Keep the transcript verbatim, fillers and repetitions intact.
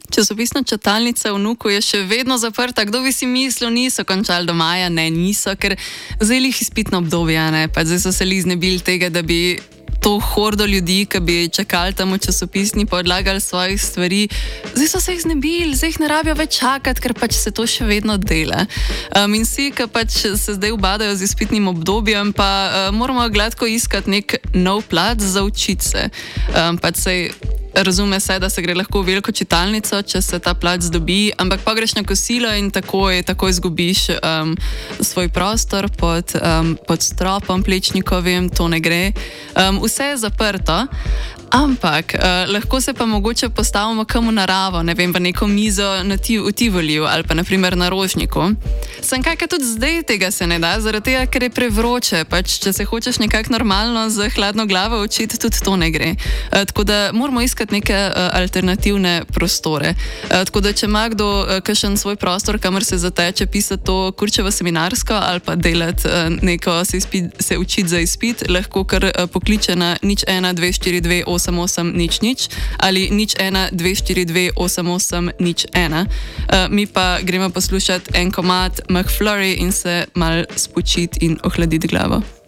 Časopisna čitalnica v Nuku je še vedno zaprta. Kdo bi si mislil, niso končali do maja? Ne, niso, ker zdaj jih izpitno obdobje, ne, pa zdaj so se li znebili tega, da bi to hordo ljudi, ki bi čakali tam v časopisni, podlagali svojih stvari. Zdaj so se jih znebili, zdaj jih ne rabijo več čakati, ker pač se to še vedno dela. Um, in vsi, ki pač se zdaj ubadajo z izpitnim obdobjem, pa uh, moramo gladko iskati nek nov plac za učiti se. Um, pač sej razume se, da se gre lahko v veliko čitalnico, če se ta plac dobi, ampak pa greš na kosilo in takoj, takoj izgubiš um, svoj prostor pod, um, pod stropom Plečnikovim, to ne gre. Um, vse je zaprto, ampak uh, lahko se pa mogoče postavimo kam v naravo, ne vem, v neko mizo na tiv, v Tivoliju ali pa naprimer na Rožniku. Sem kaj, tudi zdaj tega se ne da, zaradi tega, ker je prevroče, pač če se hočeš nekako normalno z hladno glavo učiti, tudi to ne gre. Uh, tako da moramo iskati neke uh, alternativne prostore. Uh, tako da če ima kdo uh, kakšen svoj prostor, kamor se zateče pisati to kurčevo seminarsko ali pa delati uh, neko, se, izpit, se učiti za izpit, lahko kar uh, pokliče na nič ena dve štiri dve osem osem nič nič ali nič ena dve štiri dve osem osem nič ena. Uh, mi pa gremo poslušati en komad McFlurry in se mal spočiti in ohladiti glavo.